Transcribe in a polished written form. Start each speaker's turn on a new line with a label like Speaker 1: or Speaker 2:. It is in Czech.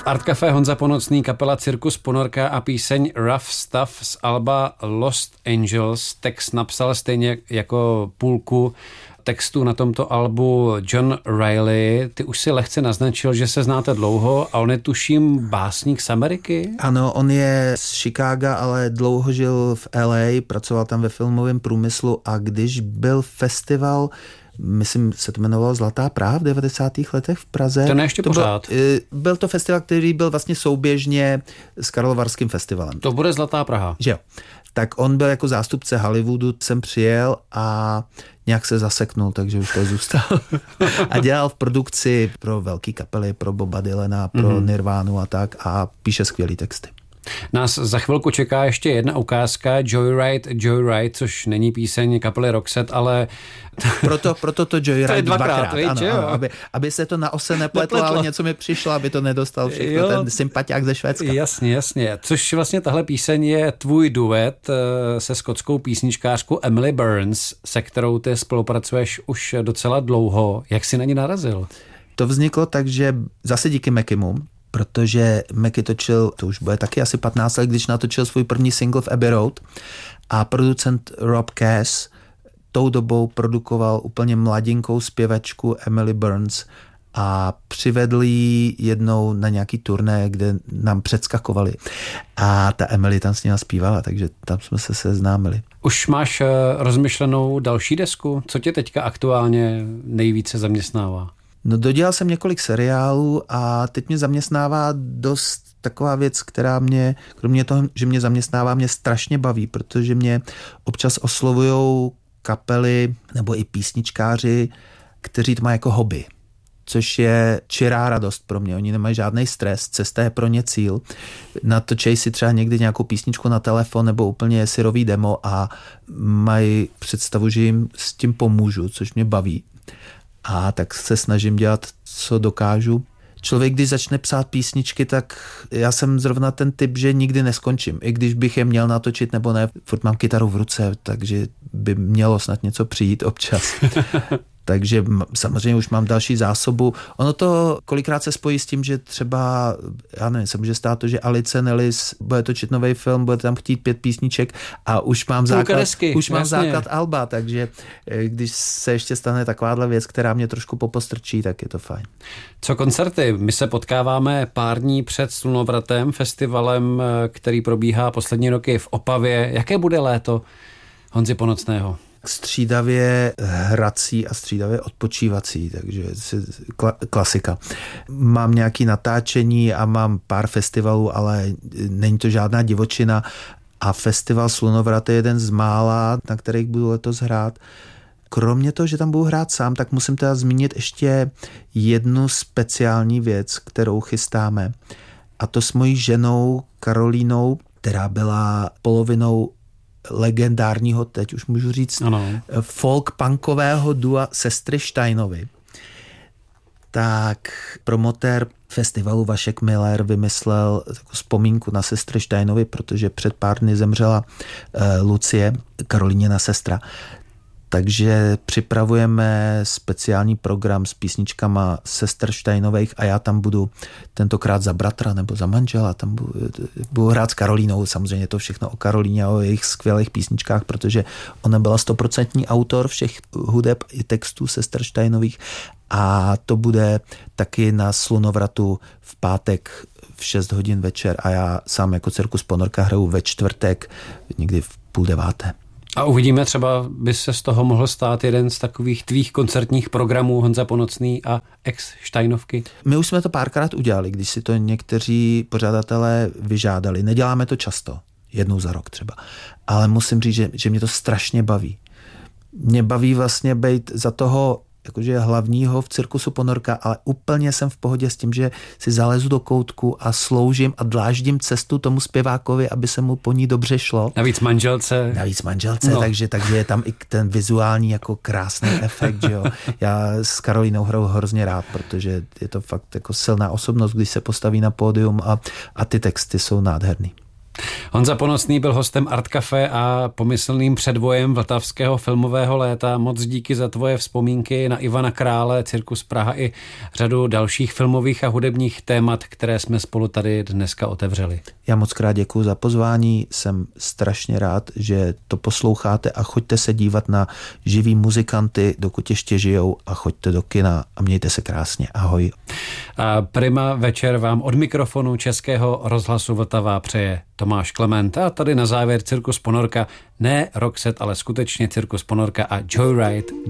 Speaker 1: V Art Café Honza Ponocný, kapela Cirkus Ponorka a píseň Rough Stuff z alba Lost Angels. Text napsal stejně jako půlku textu na tomto albu John Riley. Ty už si lehce naznačil, že se znáte dlouho a on je tuším básník z Ameriky?
Speaker 2: Ano, on je z Chicaga, ale dlouho žil v LA, pracoval tam ve filmovém průmyslu a když byl festival, myslím, se to jmenovalo Zlatá Praha v 90. letech v Praze.
Speaker 1: To ne ještě pořád.
Speaker 2: Byl to festival, který byl vlastně souběžně s Karlovarským festivalem.
Speaker 1: To bude Zlatá Praha.
Speaker 2: Že jo. Tak on byl jako zástupce Hollywoodu, jsem přijel a nějak se zaseknul, takže už to zůstal. A dělal v produkci pro velký kapely, pro Boba Dylana, pro Nirvánu a tak a píše skvělý texty.
Speaker 1: Nás za chvilku čeká ještě jedna ukázka Joyride, což není píseň kapely Roxette, ale...
Speaker 2: Proto to Joyride
Speaker 1: to je dvakrát.
Speaker 2: Ano, aby se to na ose nepletlo, ale něco mi přišlo, aby to nedostal všechno ten sympatiák ze Švédska.
Speaker 1: Jasně. Což vlastně tahle píseň je tvůj duet se skotskou písničkářkou Emily Burns, se kterou ty spolupracuješ už docela dlouho. Jak jsi na ní narazil?
Speaker 2: To vzniklo tak, že zase díky Mackimu, protože Mackie točil, to už bude taky asi 15 let, když natočil svůj první single v Abbey Road a producent Rob Cass tou dobou produkoval úplně mladinkou zpěvačku Emily Burns a přivedl ji jednou na nějaký turné, kde nám předskakovali a ta Emily tam s ním zpívala, takže tam jsme se seznámili.
Speaker 1: Už máš rozmyšlenou další desku? Co tě teďka aktuálně nejvíce zaměstnává?
Speaker 2: No dodělal jsem několik seriálů a teď mě zaměstnává dost taková věc, která mě, kromě toho, že mě zaměstnává, mě strašně baví, protože mě občas oslovujou kapely nebo i písničkáři, kteří to mají jako hobby, což je čirá radost pro mě. Oni nemají žádný stres, cesta je pro ně cíl. Natočej si třeba někdy nějakou písničku na telefon nebo úplně syrový demo a mají představu, že jim s tím pomůžu, což mě baví. A tak se snažím dělat, co dokážu. Člověk, když začne psát písničky, tak já jsem zrovna ten typ, že nikdy neskončím. I když bych je měl natočit nebo ne, furt mám kytaru v ruce, takže by mělo snad něco přijít občas. Takže samozřejmě už mám další zásobu. Ono to kolikrát se spojí s tím, že třeba, já nevím, se může stát to, že Alice Nellis bude točit nový film, bude tam chtít 5 písniček a už mám základ alba, takže když se ještě stane takováhle věc, která mě trošku popostrčí, tak je to fajn.
Speaker 1: Co koncerty? My se potkáváme pár dní před Slunovratem, festivalem, který probíhá poslední roky v Opavě. Jaké bude léto Honzy Ponocného?
Speaker 2: Střídavě hrací a střídavě odpočívací, takže klasika. Mám nějaké natáčení a mám pár festivalů, ale není to žádná divočina a festival Slunovrat je jeden z mála, na kterých budu letos hrát. Kromě toho, že tam budu hrát sám, tak musím teda zmínit ještě jednu speciální věc, kterou chystáme. A to s mojí ženou Karolínou, která byla polovinou legendárního, teď už můžu říct, folk-punkového dua Sestry Steinovy. Tak promotér festivalu Vašek Miller vymyslel vzpomínku na Sestry Steinovy, protože před pár dny zemřela Lucie, Karolíněna sestra. Takže připravujeme speciální program s písničkama sester Steinových a já tam budu tentokrát za bratra nebo za manžela, tam budu hrát s Karolínou, samozřejmě to všechno o Karolíně a o jejich skvělých písničkách, protože ona byla 100% autor všech hudeb i textů sester Steinových a to bude taky na Slunovratu v pátek v 6 hodin večer a já sám jako Cirkus Ponorka hraju ve čtvrtek někdy v 8:30.
Speaker 1: A uvidíme, třeba by se z toho mohl stát jeden z takových tvých koncertních programů Honza Ponocný a ex-Steinovky.
Speaker 2: My už jsme to párkrát udělali, když si to někteří pořadatelé vyžádali. Neděláme to často, jednou za rok třeba. Ale musím říct, že mě to strašně baví. Mě baví vlastně být za toho jakože hlavního v Cirkusu Ponorka, ale úplně jsem v pohodě s tím, že si zalezu do koutku a sloužím a dláždím cestu tomu zpěvákovi, aby se mu po ní dobře šlo.
Speaker 1: Navíc manželce,
Speaker 2: no. takže je tam i ten vizuální jako krásný efekt, že jo. Já s Karolínou hraju hrozně rád, protože je to fakt jako silná osobnost, když se postaví na pódium a ty texty jsou nádherný.
Speaker 1: Honza Ponosný byl hostem Art Café a pomyslným předvojem vltavského filmového léta. Moc díky za tvoje vzpomínky na Ivana Krále, Cirkus Praha i řadu dalších filmových a hudebních témat, které jsme spolu tady dneska otevřeli.
Speaker 2: Já moc krát děkuji za pozvání, jsem strašně rád, že to posloucháte a choďte se dívat na živý muzikanty, dokud ještě žijou, a choďte do kina a mějte se krásně. Ahoj.
Speaker 1: A prima večer vám od mikrofonu Českého rozhlasu Vltava přeje Tomáš Klement. A tady na závěr Cirkus Ponorka, ne Roxette, ale skutečně Cirkus Ponorka a Joyride